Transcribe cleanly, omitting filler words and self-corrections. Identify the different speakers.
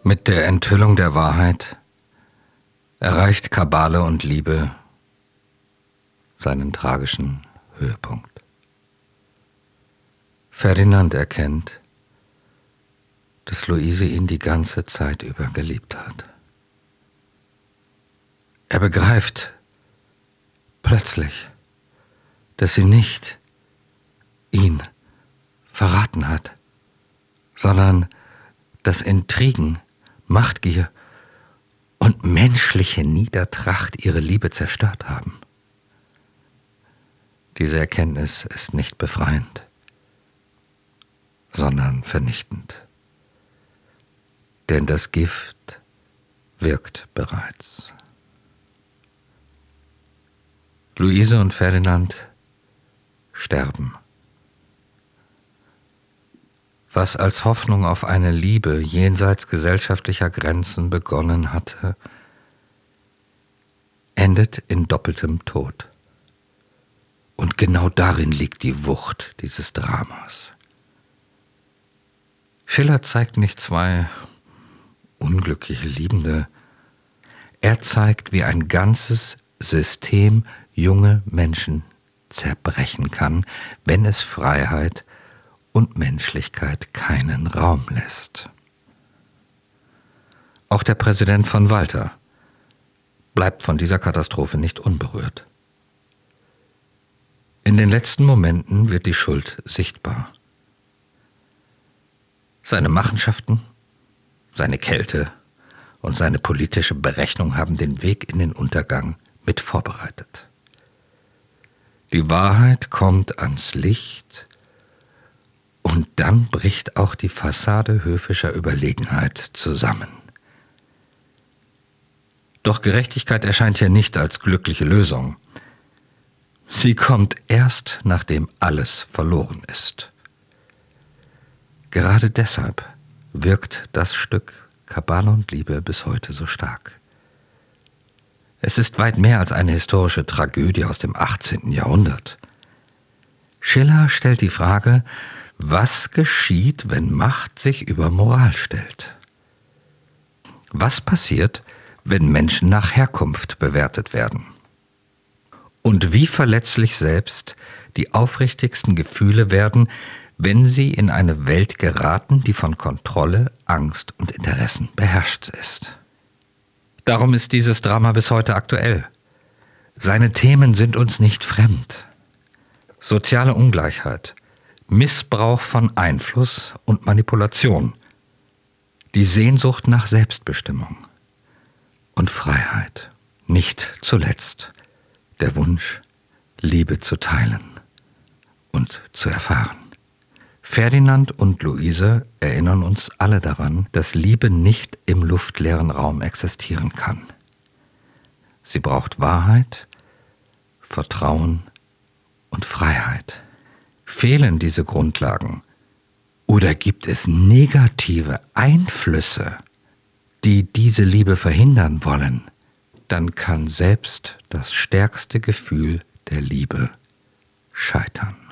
Speaker 1: Mit der Enthüllung der Wahrheit erreicht Kabale und Liebe seinen tragischen Höhepunkt. Ferdinand erkennt, dass Luise ihn die ganze Zeit über geliebt hat. Er begreift plötzlich, dass sie nicht ihn verraten hat, sondern dass Intrigen, Machtgier und menschliche Niedertracht ihre Liebe zerstört haben. Diese Erkenntnis ist nicht befreiend, sondern vernichtend. Denn das Gift wirkt bereits. Luise und Ferdinand sterben. Was als Hoffnung auf eine Liebe jenseits gesellschaftlicher Grenzen begonnen hatte, endet in doppeltem Tod. Und genau darin liegt die Wucht dieses Dramas. Schiller zeigt nicht zwei unglückliche Liebende. Er zeigt, wie ein ganzes System junge Menschen zerbrechen kann, wenn es Freiheit und Menschlichkeit keinen Raum lässt. Auch der Präsident von Walter bleibt von dieser Katastrophe nicht unberührt. In den letzten Momenten wird die Schuld sichtbar. Seine Machenschaften, seine Kälte und seine politische Berechnung haben den Weg in den Untergang mit vorbereitet. Die Wahrheit kommt ans Licht und dann bricht auch die Fassade höfischer Überlegenheit zusammen. Doch Gerechtigkeit erscheint hier nicht als glückliche Lösung. Sie kommt erst, nachdem alles verloren ist. Gerade deshalb wirkt das Stück Kabale und Liebe bis heute so stark. Es ist weit mehr als eine historische Tragödie aus dem 18. Jahrhundert. Schiller stellt die Frage, was geschieht, wenn Macht sich über Moral stellt? Was passiert, wenn Menschen nach Herkunft bewertet werden? Und wie verletzlich selbst die aufrichtigsten Gefühle werden, wenn sie in eine Welt geraten, die von Kontrolle, Angst und Interessen beherrscht ist. Darum ist dieses Drama bis heute aktuell. Seine Themen sind uns nicht fremd. Soziale Ungleichheit, Missbrauch von Einfluss und Manipulation, die Sehnsucht nach Selbstbestimmung und Freiheit, nicht zuletzt der Wunsch, Liebe zu teilen und zu erfahren. Ferdinand und Luise erinnern uns alle daran, dass Liebe nicht im luftleeren Raum existieren kann. Sie braucht Wahrheit, Vertrauen und Freiheit. Fehlen diese Grundlagen oder gibt es negative Einflüsse, die diese Liebe verhindern wollen, dann kann selbst das stärkste Gefühl der Liebe scheitern.